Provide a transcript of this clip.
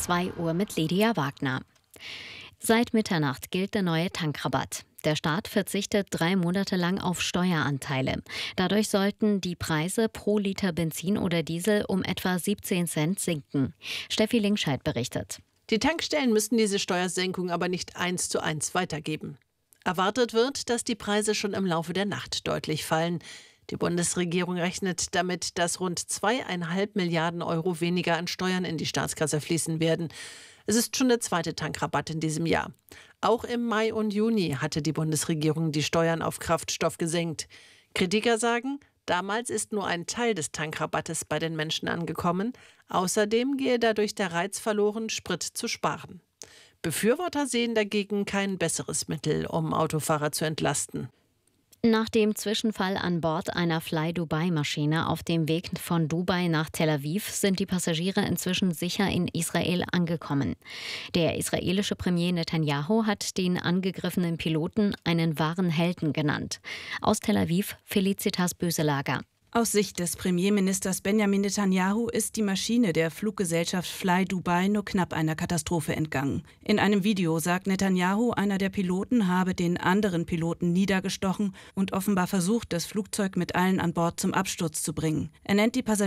2 Uhr mit Lydia Wagner. Seit Mitternacht gilt der neue Tankrabatt. Der Staat verzichtet 3 Monate lang auf Steueranteile. Dadurch sollten die Preise pro Liter Benzin oder Diesel um etwa 17 Cent sinken. Steffi Linkscheid berichtet. Die Tankstellen müssen diese Steuersenkung aber nicht 1:1 weitergeben. Erwartet wird, dass die Preise schon im Laufe der Nacht deutlich fallen. Die Bundesregierung rechnet damit, dass rund 2,5 Milliarden Euro weniger an Steuern in die Staatskasse fließen werden. Es ist schon der zweite Tankrabatt in diesem Jahr. Auch im Mai und Juni hatte die Bundesregierung die Steuern auf Kraftstoff gesenkt. Kritiker sagen, damals ist nur ein Teil des Tankrabattes bei den Menschen angekommen. Außerdem gehe dadurch der Reiz verloren, Sprit zu sparen. Befürworter sehen dagegen kein besseres Mittel, um Autofahrer zu entlasten. Nach dem Zwischenfall an Bord einer Fly-Dubai-Maschine auf dem Weg von Dubai nach Tel Aviv sind die Passagiere inzwischen sicher in Israel angekommen. Der israelische Premier Netanyahu hat den angegriffenen Piloten einen wahren Helden genannt. Aus Tel Aviv Felicitas Böselager. Aus Sicht des Premierministers Benjamin Netanyahu ist die Maschine der Fluggesellschaft Fly Dubai nur knapp einer Katastrophe entgangen. In einem Video sagt Netanyahu, einer der Piloten habe den anderen Piloten niedergestochen und offenbar versucht, das Flugzeug mit allen an Bord zum Absturz zu bringen. Er nennt die Passagiere